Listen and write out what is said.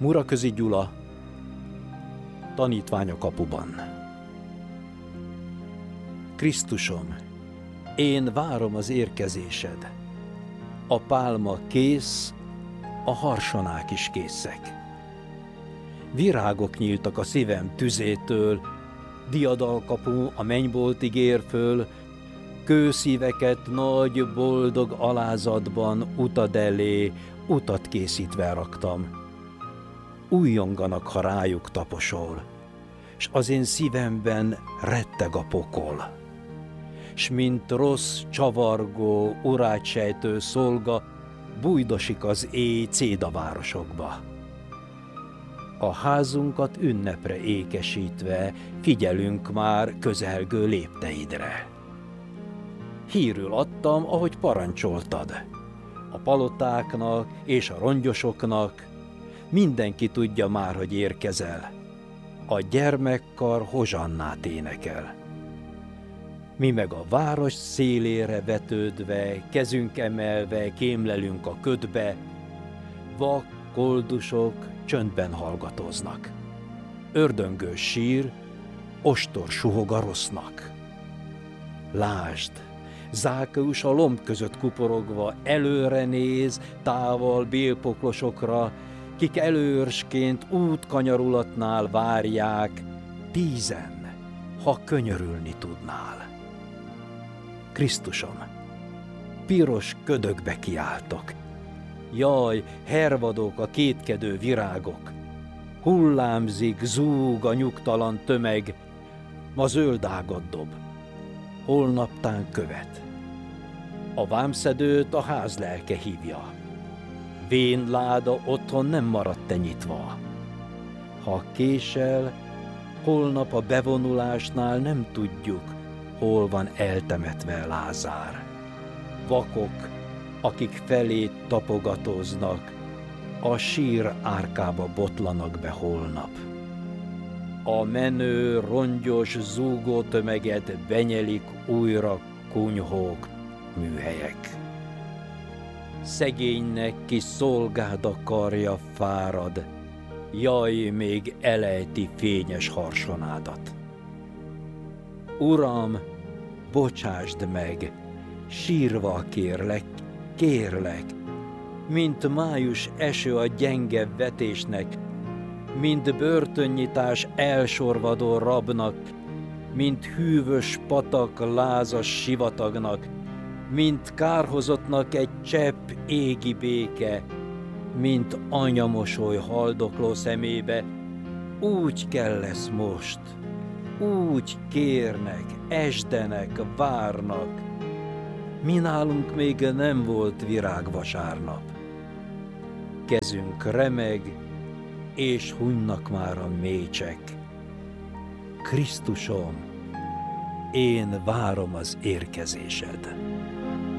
Muraközi Gyula, tanítvány a kapuban. Krisztusom, én várom az érkezésed. A pálma kész, a harsonák is készek. Virágok nyíltak a szívem tüzétől, diadalkapu a mennyboltig ér föl, kőszíveket nagy boldog alázatban utad elé, utat készítve raktam. Újjonganak, ha rájuk taposol, s az én szívemben retteg a pokol. S mint rossz, csavargó, urát sejtő szolga, bújdosik az éj cédavárosokba. A házunkat ünnepre ékesítve figyelünk már közelgő lépteidre. Hírül adtam, ahogy parancsoltad. A palotáknak és a rongyosoknak, mindenki tudja már, hogy érkezel. A gyermekkar hozsannát énekel. Mi meg a város szélére vetődve, kezünk emelve kémlelünk a ködbe, vak, koldusok csöndben hallgatóznak. Ördöngő sír, ostor suhog a rossznak. Lásd, Zákeus a lomb között kuporogva előre néz, tával bélpoklosokra, kik előörsként útkanyarulatnál várják, 10, ha könyörülni tudnál. Krisztusom, piros ködökbe kiáltok. Jaj, hervadok a kétkedő virágok. Hullámzik, zúg a nyugtalan tömeg, ma zöld ágat dob, holnaptán követ. A vámszedőt a ház lelke hívja. Vén láda otthon nem maradt te nyitva. Ha késel, holnap a bevonulásnál nem tudjuk, hol van eltemetve Lázár. Vakok, akik felét tapogatóznak, a sír árkába botlanak be holnap. A menő, rongyos, zúgó tömeget benyelik újra kunyhók, műhelyek. Szegénynek, ki szolgád a karja fárad, jaj, még elejti fényes harsonádat. Uram, bocsásd meg, sírva kérlek, kérlek, mint május eső a gyenge vetésnek, mint börtönnyitás elsorvadó rabnak, mint hűvös patak lázas sivatagnak, mint kárhozottnak egy csepp égi béke, mint anyamosoly haldokló szemébe, úgy kell lesz most, úgy kérnek, esdenek, várnak. Mi nálunk még nem volt virágvasárnap. Kezünk remeg, és hunynak már a mécsek. Krisztusom, én várom az érkezésed.